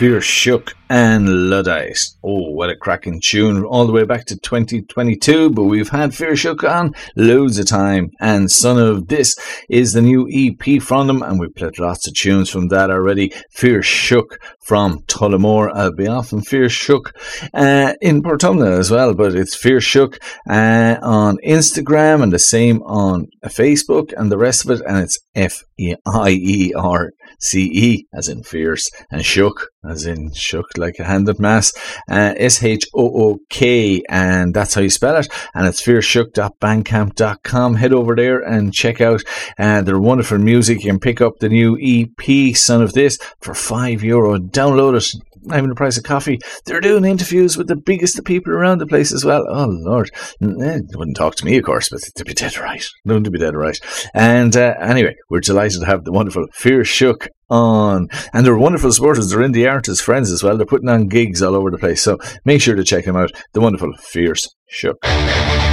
Fear Shook and Luddite. Oh, what a cracking tune, all the way back to 2022, but we've had Fear Shook on loads of time, and Son of This is the new EP from them, and we've played lots of tunes from that already. Fear Shook from Tullamore. I'll be off in Fear Shook in Portumna as well, but it's Fear Shook on Instagram and the same on Facebook and the rest of it, and it's FIERCE as in fierce, and shook as in shook like a hand at mass, SHOOK, and that's how you spell it, and it's fearshook.bandcamp.com. Head over there and check out their wonderful music. You can pick up the new EP Son of This for €5. Download it, not even the price of coffee. They're doing interviews with the biggest of people around the place as well. Oh Lord, they wouldn't talk to me of course, but they'd be dead right. They'd be dead right. And anyway, we're delighted to have the wonderful Fear Shook on, and they're wonderful supporters. They're in the art as friends as well. They're putting on gigs all over the place, so make sure to check them out. The wonderful Fierce Shook.